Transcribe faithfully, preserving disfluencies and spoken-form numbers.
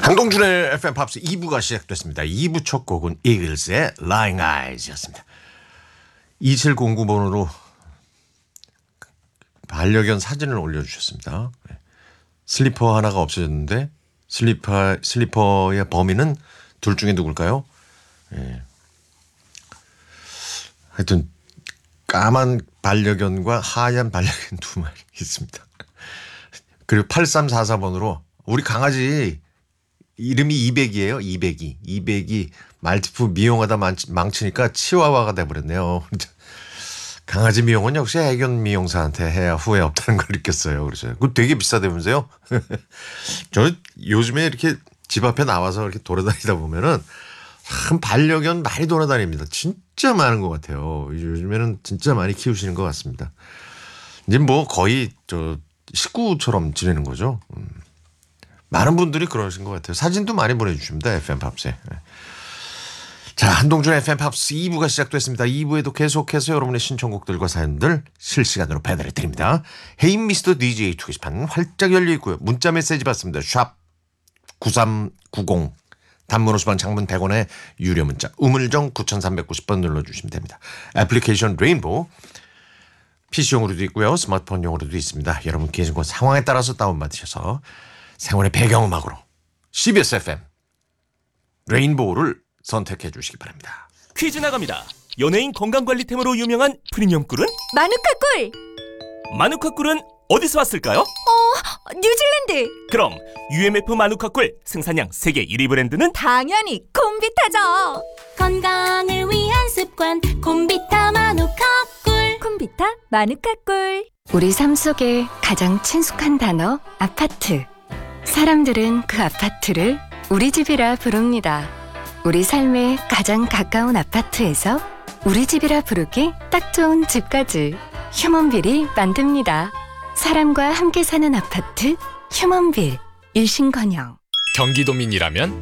강동준의 에프엠 팝스 이 부가 시작됐습니다. 이 부 첫 곡은 이글스의 Lying Eyes였습니다. 이칠공구 번호로 반려견 사진을 올려주셨습니다. 슬리퍼 하나가 없어졌는데 슬리퍼, 슬리퍼의 범인은 둘 중에 누굴까요? 예. 하여튼 까만 반려견과 하얀 반려견 두 마리 있습니다. 그리고 팔삼사사 번으로 우리 강아지 이름이 이백이에요. 이백이. 이백이 말티푸 미용하다 망치니까 치와와가 돼버렸네요. 강아지 미용은 역시 애견 미용사한테 해야 후회 없다는 걸 느꼈어요. 그래서 그거 되게 비싸다면서요? 저 요즘에 이렇게 집 앞에 나와서 이렇게 돌아다니다 보면은 참 반려견 많이 돌아다닙니다. 진짜 많은 것 같아요. 요즘에는 진짜 많이 키우시는 것 같습니다. 이제 뭐 거의 저 식구처럼 지내는 거죠. 음. 많은 분들이 그러신 것 같아요. 사진도 많이 보내주십니다. 에프엠 팝스에. 자, 한동준의 에프엠 팝스 이 부가 시작됐습니다. 이 부에도 계속해서 여러분의 신청곡들과 사연들 실시간으로 배달해 드립니다. 헤이 미스터 디제이 게시판 활짝 열려 있고요. 문자 메시지 받습니다. 샵 구삼구공 단문 오십 원 장문 백 원에 유료 문자 우물정 구삼구공 번 눌러주시면 됩니다. 애플리케이션 레인보우 피씨용으로도 있고요. 스마트폰용으로도 있습니다. 여러분 계신 곳 상황에 따라서 다운받으셔서 생활의 배경음악으로 씨비에스 에프엠 레인보우를 선택해 주시기 바랍니다. 퀴즈 나갑니다. 연예인 건강관리템으로 유명한 프리미엄 꿀은? 마누카 꿀! 마누카 꿀은 어디서 왔을까요? 어, 뉴질랜드! 그럼 유엠에프 마누카 꿀 생산량 세계 일 위 브랜드는? 당연히 콤비타죠! 건강을 위한 습관 콤비타 마누카 꿀. 콤비타 마누카 꿀. 우리 삶 속에 가장 친숙한 단어 아파트. 사람들은 그 아파트를 우리 집이라 부릅니다. 우리 삶에 가장 가까운 아파트에서 우리 집이라 부르기 딱 좋은 집까지 휴먼빌이 만듭니다. 사람과 함께 사는 아파트 휴먼빌. 일신건영. 경기도민이라면